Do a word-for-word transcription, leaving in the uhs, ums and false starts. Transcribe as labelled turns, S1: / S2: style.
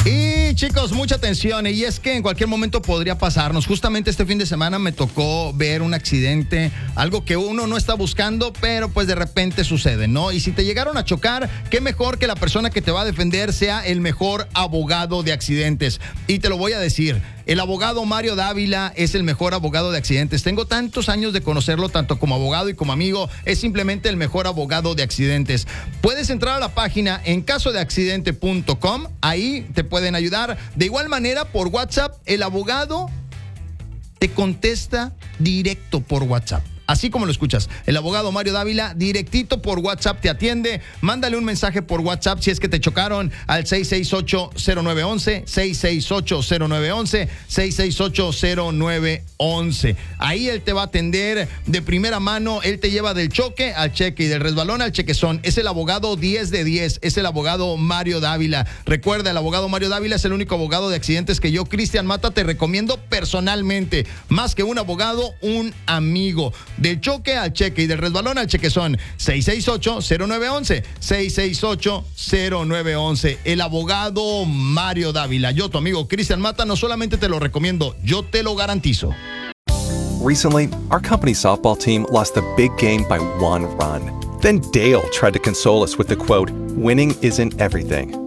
S1: Y chicos, mucha atención, y es que en cualquier momento podría pasarnos. Justamente este fin de semana me tocó ver un accidente, algo que uno no está buscando, pero pues de repente sucede, ¿no? Y si te llegaron a chocar, qué mejor que la persona que te va a defender sea el mejor abogado de accidentes. Y te lo voy a decir, el abogado Mario Dávila es el mejor abogado de accidentes. Tengo tantos años de conocerlo, tanto como abogado y como amigo. Es simplemente el mejor abogado de accidentes. Puedes entrar a la página en caso de accidente punto com. Ahí te pueden ayudar. De igual manera, por WhatsApp, el abogado te contesta directo por WhatsApp. Así como lo escuchas, el abogado Mario Dávila directito por WhatsApp te atiende. Mándale un mensaje por WhatsApp si es que te chocaron al seis seis ocho, cero nueve once, seis seis ocho, cero nueve once, seis seis ocho, cero nueve once. Ahí él te va a atender de primera mano. Él te lleva del choque al cheque y del resbalón al chequezón. Es el abogado diez de diez, es el abogado Mario Dávila. Recuerda, el abogado Mario Dávila es el único abogado de accidentes que yo, Cristian Mata, te recomiendo personalmente. Más que un abogado, un amigo. Del choque al cheque y del resbalón al chequezón. seis seis ocho, cero nueve once, seis seis ocho, cero nueve once. El abogado Mario Dávila. Yo, tu amigo Cristian Mata, no solamente te lo recomiendo, yo te lo garantizo.
S2: Recently, our company's softball team lost the big game by one run. Then Dale tried to console us with the quote, "Winning isn't everything."